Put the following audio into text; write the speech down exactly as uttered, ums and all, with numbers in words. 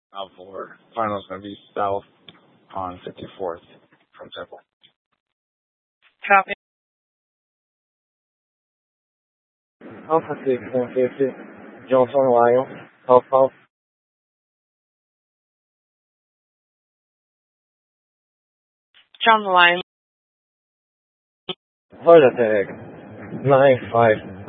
Uh, for finals going to be south on fifty-fourth from Temple. Copy. Alpha six one fifty, Johnson Lion, Alpha. John the line. Heart attack, nine five.